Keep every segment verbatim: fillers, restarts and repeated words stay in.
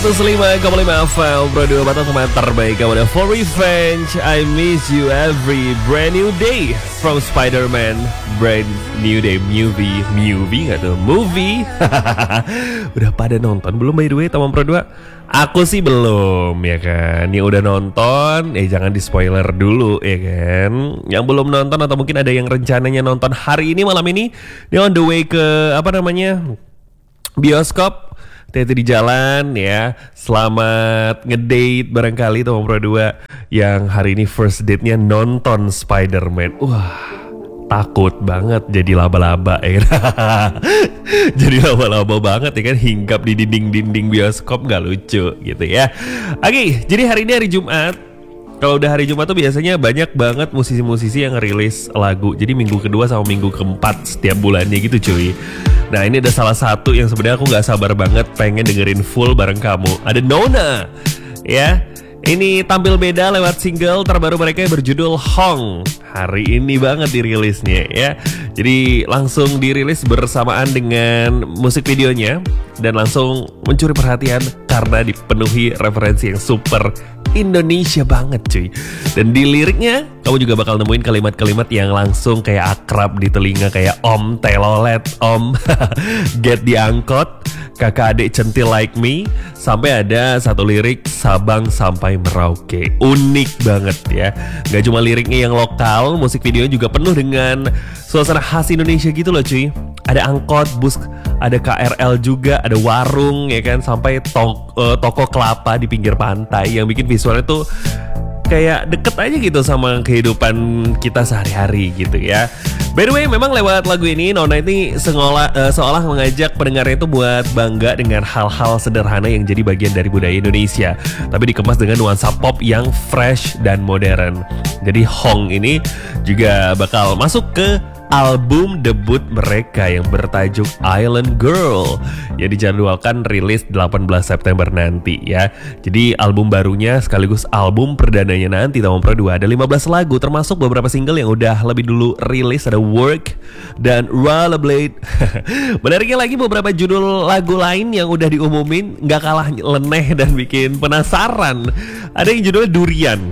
seratus lima koma lima F M Pro dua Batas teman terbaik kamu For Revenge. I miss you every brand new day from Spider-Man brand new day movie movie nggak tuh movie. Udah pada nonton belum by the way teman Pro dua? Aku sih belum ya kan. Yang udah nonton eh jangan di spoiler dulu ya kan. Yang belum nonton atau mungkin ada yang rencananya nonton hari ini malam ini, dia on the way ke apa namanya bioskop. Hati-hati di jalan ya. Selamat ngedate barangkali teman Pro dua yang hari ini first date-nya nonton Spider-Man. Wah, takut banget jadi laba-laba ya. Jadi laba-laba banget ya kan, hinggap di dinding-dinding bioskop, gak lucu gitu ya. Oke, jadi hari ini hari Jumat. Kalau udah hari Jumat tuh biasanya banyak banget musisi-musisi yang rilis lagu. Jadi minggu kedua sama minggu keempat setiap bulannya gitu cuy. Nah ini ada salah satu yang sebenarnya aku gak sabar banget pengen dengerin full bareng kamu. Ada Nona ya. Ini tampil beda lewat single terbaru mereka yang berjudul Hong. Hari ini banget dirilisnya ya. Jadi langsung dirilis bersamaan dengan musik videonya. Dan langsung mencuri perhatian karena dipenuhi referensi yang super Indonesia banget cuy. Dan di liriknya kamu juga bakal nemuin kalimat-kalimat yang langsung kayak akrab di telinga. Kayak om telolet, om get diangkot, kakak adik centil like me. Sampai ada satu lirik Sabang sampai Merauke. Unik banget ya. Gak cuma liriknya yang lokal, musik videonya juga penuh dengan suasana khas Indonesia gitu loh cuy. Ada angkot, bus, ada K R L juga, ada warung ya kan, sampai to- uh, toko kelapa di pinggir pantai yang bikin visualnya tuh kayak deket aja gitu sama kehidupan kita sehari-hari gitu ya. By the way, memang lewat lagu ini Nona ini sengolah, uh, seolah mengajak pendengarnya itu buat bangga dengan hal-hal sederhana yang jadi bagian dari budaya Indonesia, tapi dikemas dengan nuansa pop yang fresh dan modern. Jadi Hong ini juga bakal masuk ke album debut mereka yang bertajuk Island Girl yang dijadwalkan rilis delapan belas September nanti ya. Jadi album barunya sekaligus album perdananya nanti teman Pro dua ada lima belas lagu termasuk beberapa single yang udah lebih dulu rilis, ada Work dan Rollerblade. Menariknya lagi beberapa judul lagu lain yang udah diumumin gak kalah leneh dan bikin penasaran. Ada yang judulnya Durian,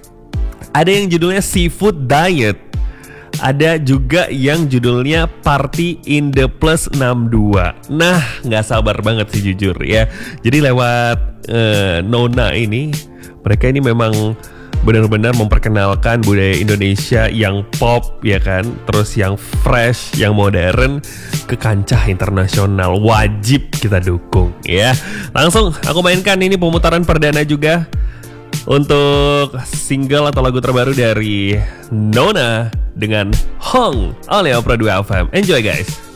ada yang judulnya Seafood Diet, ada juga yang judulnya Party in the Plus enam dua. Nah, gak sabar banget sih jujur ya. Jadi lewat uh, Nona ini, mereka ini memang benar-benar memperkenalkan budaya Indonesia yang pop ya kan, terus yang fresh, yang modern ke kancah internasional. Wajib kita dukung ya. Langsung aku mainkan ini pemutaran perdana juga untuk single atau lagu terbaru dari Nona dengan Hong oleh Pro dua F M. Enjoy guys.